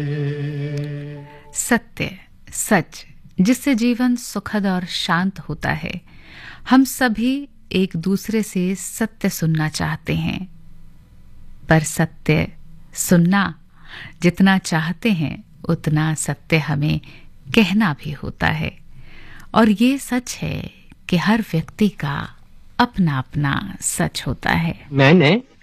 सत्य, सच, जिससे जीवन सुखद और शांत होता है। हम सभी एक दूसरे से सत्य सुनना चाहते हैं, पर सत्य सुनना जितना चाहते हैं उतना सत्य हमें कहना भी होता है। और ये सच है कि हर व्यक्ति का अपना अपना सच होता है। मैंने